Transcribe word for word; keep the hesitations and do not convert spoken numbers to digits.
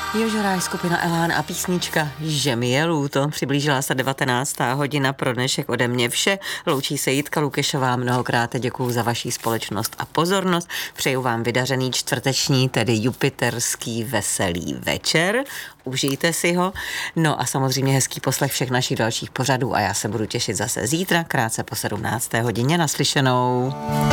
Jožoraj, skupina Elán a písnička Že mi je lúto. Přiblížila se devatenáctá hodina, pro dnešek ode mě vše. Loučí se Jitka Lukešová, mnohokrát děkuju za vaši společnost a pozornost. Přeju vám vydařený čtvrteční, tedy jupiterský veselý večer. Užijte si ho. No a samozřejmě hezký poslech všech našich dalších pořadů a já se budu těšit zase zítra, krátce po sedmnácté hodině. Naslyšenou.